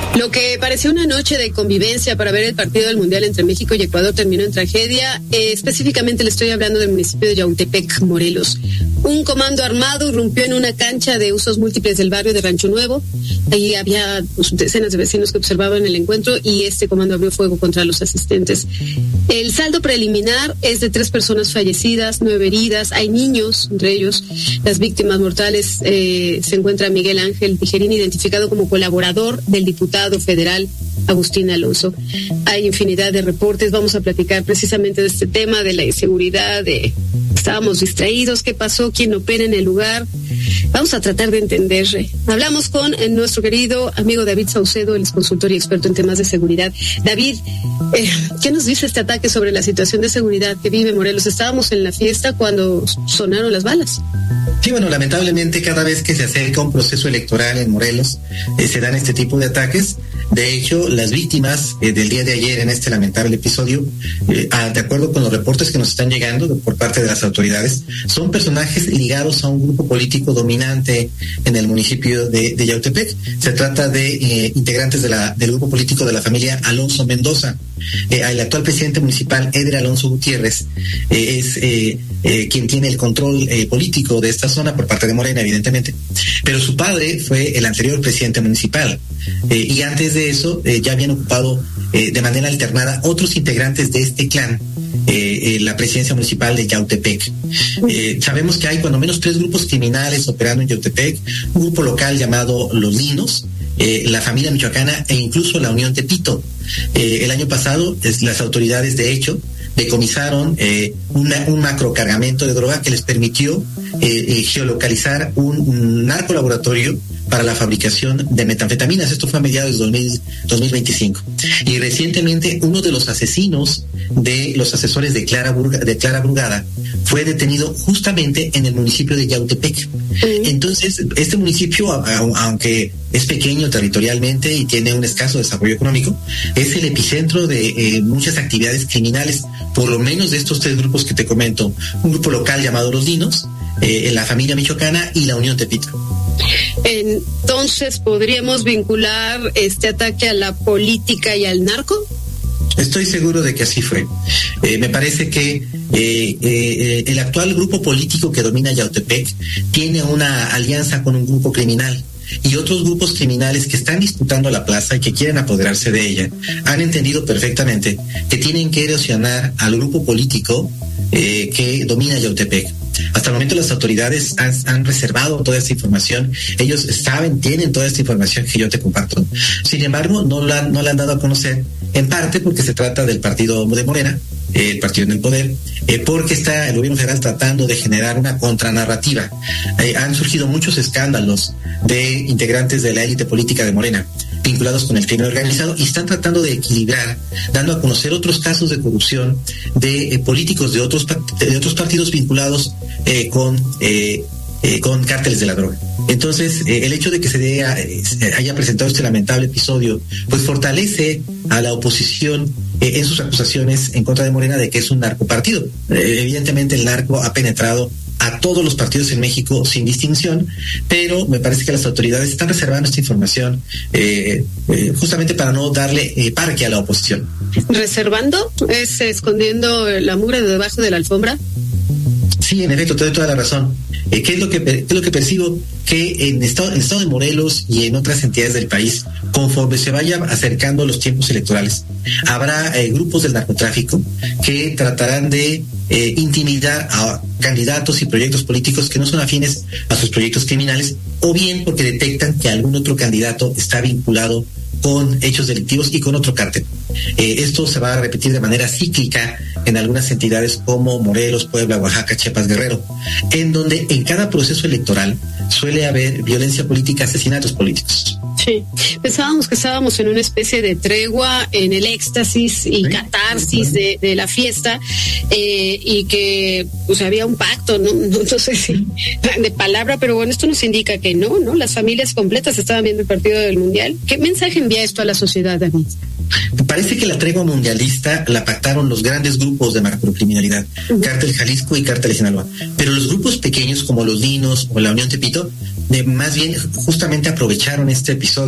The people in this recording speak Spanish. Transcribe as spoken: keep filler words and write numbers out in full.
Lo que parecía una noche de convivencia para ver el partido del Mundial entre México y Ecuador terminó en tragedia. Eh, específicamente le estoy hablando del municipio de Yautepec, Morelos. Un comando armado irrumpió en una cancha de usos múltiples del barrio de Rancho Nuevo. Ahí había pues, decenas de vecinos que observaban el encuentro y este comando abrió fuego contra los asistentes. El saldo preliminar es de tres personas fallecidas, nueve heridas. Hay niños, entre ellos. Las víctimas mortales eh, se encuentra Miguel Ángel Tijerín, identificado como colaborador del diputado federal Agustín Alonso. Hay infinidad de reportes. Vamos a platicar precisamente de este tema, de la inseguridad, de estábamos distraídos, qué pasó, quién opera en el lugar. Vamos a tratar de entender. Hablamos con nuestro querido amigo David Saucedo, él es consultor y experto en temas de seguridad. David, eh, ¿qué nos dice este ataque sobre la situación de seguridad que vive Morelos? Estábamos en la fiesta cuando sonaron las balas. Sí, bueno, lamentablemente cada vez que se acerca un proceso electoral en Morelos eh, se dan este tipo de ataques. De hecho, las víctimas eh, del día de ayer en este lamentable episodio, eh, a, de acuerdo con los reportes que nos están llegando de, por parte de las autoridades, son personajes ligados a un grupo político dominante en el municipio de, de Yautepec. Se trata de eh, integrantes de la, del grupo político de la familia Alonso Mendoza. Eh, el actual presidente municipal, Eder Alonso Gutiérrez, eh, es eh, eh, quien tiene el control eh, político de esta zona por parte de Morena, evidentemente. Pero su padre fue el anterior presidente municipal. Eh, y antes de eso eh, ya habían ocupado eh, de manera alternada otros integrantes de este clan eh, eh, la presidencia municipal de Yautepec. Eh, sabemos que hay cuando menos tres grupos criminales operando en Yautepec, un grupo local llamado Los Linos, eh, la familia michoacana e incluso la Unión Tepito. Eh, el año pasado es, las autoridades de hecho decomisaron eh, una, un macrocargamento de droga que les permitió eh, eh, geolocalizar un, un narcolaboratorio para la fabricación de metanfetaminas. Esto fue a mediados de dos mil veinticinco. Y recientemente uno de los asesinos de los asesores de Clara, Burga, de Clara Brugada fue detenido justamente en el municipio de Yautepec. Entonces, este municipio, aunque es pequeño territorialmente y tiene un escaso desarrollo económico, es el epicentro de eh, muchas actividades criminales, por lo menos de estos tres grupos que te comento. Un grupo local llamado Los Dinos, eh, la familia michoacana y la Unión Tepito. Entonces, ¿podríamos vincular este ataque a la política y al narco? Estoy seguro de que así fue. Eh, me parece que eh, eh, el actual grupo político que domina Yautepec tiene una alianza con un grupo criminal. Y otros grupos criminales que están disputando la plaza y que quieren apoderarse de ella han entendido perfectamente que tienen que erosionar al grupo político eh, que domina Yautepec. Hasta el momento las autoridades han, han reservado toda esta información. Ellos saben, tienen toda esta información que yo te comparto. Sin embargo, no la, no la han dado a conocer, en parte porque se trata del partido de Morena, eh, el partido en el poder, eh, porque está el gobierno federal tratando de generar una contranarrativa. Eh, han surgido muchos escándalos de integrantes de la élite política de Morena vinculados con el crimen organizado y están tratando de equilibrar, dando a conocer otros casos de corrupción de eh, políticos de otros de otros partidos vinculados eh, con eh, eh, con cárteles de la droga. Entonces, eh, el hecho de que se, dé, eh, se haya presentado este lamentable episodio, pues fortalece a la oposición eh, en sus acusaciones en contra de Morena de que es un narcopartido. Eh, evidentemente el narco ha penetrado a todos los partidos en México sin distinción, pero me parece que las autoridades están reservando esta información eh, eh, justamente para no darle eh, parque a la oposición. ¿Reservando? ¿Es escondiendo la mugre de debajo de la alfombra? Sí, en efecto, te doy toda la razón. Eh, ¿qué es lo que qué es lo que percibo? Que en el estado, en el estado de Morelos y en otras entidades del país, conforme se vayan acercando los tiempos electorales, habrá eh, grupos del narcotráfico que tratarán de eh, intimidar a candidatos y proyectos políticos que no son afines a sus proyectos criminales, o bien porque detectan que algún otro candidato está vinculado con hechos delictivos y con otro cártel. Eh, esto se va a repetir de manera cíclica en algunas entidades como Morelos, Puebla, Oaxaca, Chiapas, Guerrero, en donde en cada proceso electoral suele haber violencia política, asesinatos políticos. Sí, pensábamos que estábamos en una especie de tregua, en el éxtasis y ¿sí? catarsis de, de la fiesta, eh, y que pues había un pacto, ¿no? No, no sé si de palabra, pero bueno, esto nos indica que no, ¿no? Las familias completas estaban viendo el partido del Mundial. ¿Qué mensaje envía esto a la sociedad, David? Parece que la tregua mundialista la pactaron los grandes grupos de macrocriminalidad, uh-huh. Cártel Jalisco y Cártel Sinaloa, pero los grupos pequeños como los Dinos o la Unión Tepito, de, más bien justamente aprovecharon este episodio